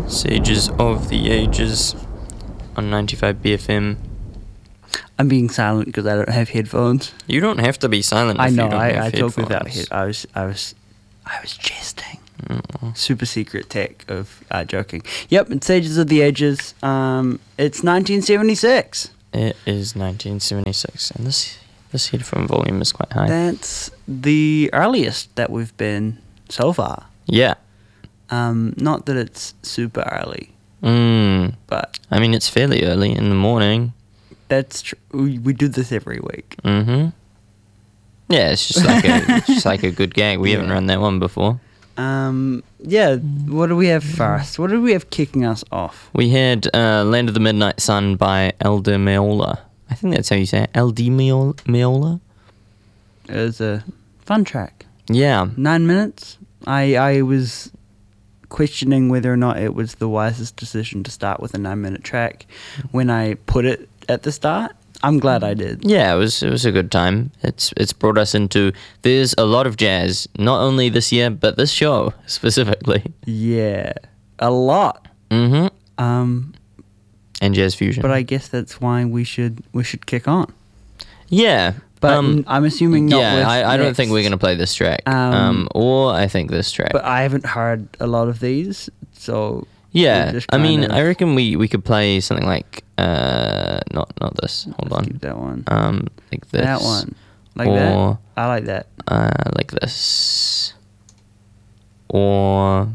Sages of the Ages on 95 BFM. I'm being silent because I don't have headphones. You don't have to be silent. I if know. You don't have I talk without headphones. I was jesting. Super secret tech of joking. Yep, it's Sages of the Ages. It's 1976. It is 1976, and this headphone volume is quite high. That's the earliest that we've been so far. Yeah. Not that it's super early, but I mean, it's fairly early in the morning. that's true. We do this every week. Mm-hmm. Yeah, it's just like a good gag. We haven't run that one before. Yeah. What do we have first? What do we have kicking us off? We had Land of the Midnight Sun by El Di Meola. I think that's how you say it. El Di Meola? It was a fun track. Yeah. 9 minutes. I was questioning whether or not it was the wisest decision to start with a 9-minute track when I put it at the start. I'm glad I did. Yeah, it was a good time. It's brought us into... There's a lot of jazz, not only this year, but this show specifically. Yeah. A lot. Mm-hmm. And jazz fusion. But I guess that's why we should kick on. Yeah. But I'm assuming not. Yeah, I don't think we're going to play this track. Or I think this track. But I haven't heard a lot of these, so... Yeah, I mean, I reckon we could play something like... not this. Hold on. Keep that one. Like this. That one. Like that? I like that. Like this. Or...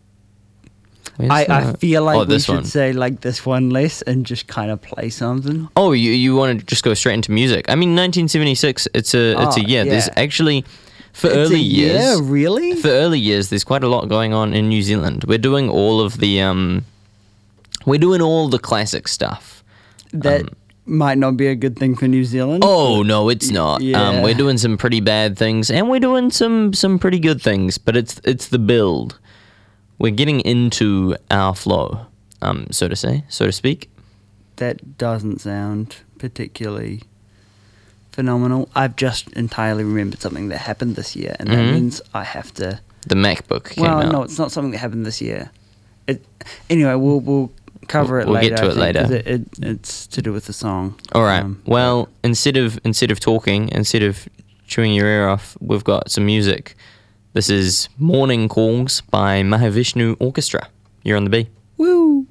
I feel like we should one. say like this one less and just kind of play something. Oh, you want to just go straight into music? I mean, 1976. It's a year. Yeah. There's actually for It's early a years. Yeah, really. For early years, there's quite a lot going on in New Zealand. We're doing all of the we're doing all the classic stuff. That might not be a good thing for New Zealand. Oh no, it's not. Yeah. We're doing some pretty bad things, and we're doing some pretty good things. But it's the build. We're getting into our flow, so to speak. That doesn't sound particularly phenomenal. I've just entirely remembered something that happened this year, and that means I have to... The MacBook came out. Well, no, it's not something that happened this year. Anyway, we'll cover it we'll later. Get to it later. 'Cause it's to do with the song. All right. Well, instead of talking, instead of chewing your ear off, we've got some music. This is Morning Calls by Mahavishnu Orchestra. You're on the B. Woo!